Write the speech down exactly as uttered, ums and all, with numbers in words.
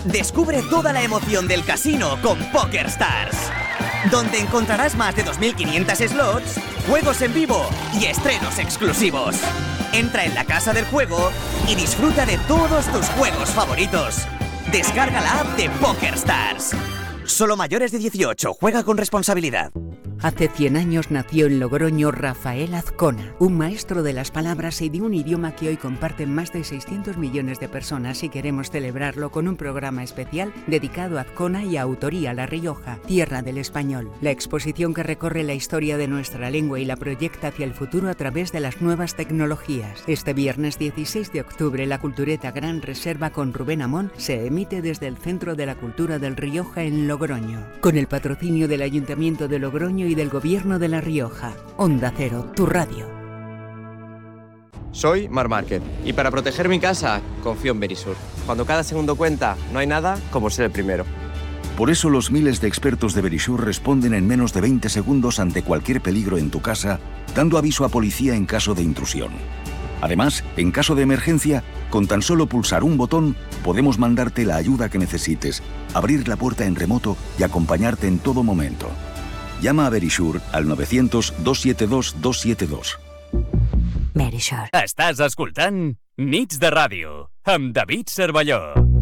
Descubre toda la emoción del casino con PokerStars, donde encontrarás más de dos mil quinientos slots, juegos en vivo y estrenos exclusivos. Entra en la casa del juego y disfruta de todos tus juegos favoritos. Descarga la app de PokerStars. Solo mayores de dieciocho. Juega con responsabilidad. Hace cien años nació en Logroño Rafael Azcona, un maestro de las palabras y de un idioma que hoy comparten más de seiscientos millones de personas, y queremos celebrarlo con un programa especial dedicado a Azcona y a Autoría La Rioja, tierra del español. La exposición que recorre la historia de nuestra lengua y la proyecta hacia el futuro a través de las nuevas tecnologías. Este viernes dieciséis de octubre, la Cultureta Gran Reserva con Rubén Amón se emite desde el Centro de la Cultura del Rioja en Logroño, con el patrocinio del Ayuntamiento de Logroño y del Gobierno de La Rioja. Onda Cero, tu radio. Soy Mar Márquez y para proteger mi casa confío en Verisur. Cuando cada segundo cuenta, no hay nada como ser el primero. Por eso los miles de expertos de Verisur responden en menos de veinte segundos ante cualquier peligro en tu casa, dando aviso a policía en caso de intrusión. Además, en caso de emergencia, con tan solo pulsar un botón, podemos mandarte la ayuda que necesites, abrir la puerta en remoto y acompañarte en todo momento. Llama a Verisur al novecientos, dos siete dos, dos siete dos. Verisur. Estàs escoltant Nits de Ràdio amb David Cervelló.